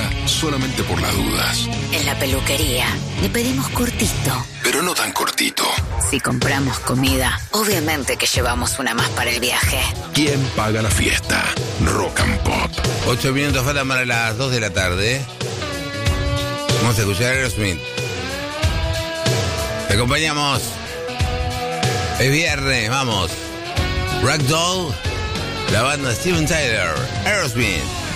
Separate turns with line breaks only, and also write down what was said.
solamente por las dudas.
En la peluquería le pedimos cortito.
Pero no tan cortito.
Si compramos comida, obviamente que llevamos una más para el viaje.
¿Quién paga la fiesta? Rock and Pop.
8 minutos faltan para las 2 de la tarde. Vamos a escuchar a Aerosmith. Te acompañamos. Es viernes, vamos. Ragdoll, la banda Steven Tyler, Aerosmith.